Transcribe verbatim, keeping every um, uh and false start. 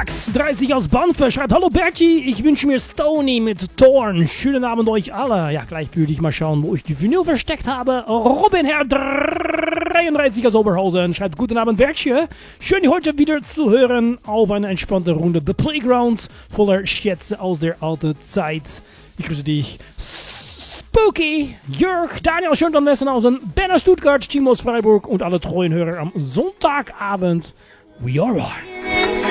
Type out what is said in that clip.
Max dreißig aus Banfe schreibt, hallo Berti, ich wünsche mir Stony mit Thorn. Schönen Abend euch alle. Ja, gleich würde ich mal schauen, wo ich die Vinyl versteckt habe. Robin Herr dreiunddreißig aus Oberhausen schreibt, guten Abend Bertje. Schön, heute wieder zu hören auf eine entspannte Runde The Playground voller Schätze aus der alten Zeit. Ich grüße dich. Spooky, Jörg, Daniel Schönton Lessenhausen, Ben aus Stuttgart, Timo aus Freiburg und alle treuen Hörer am Sonntagabend. We are on.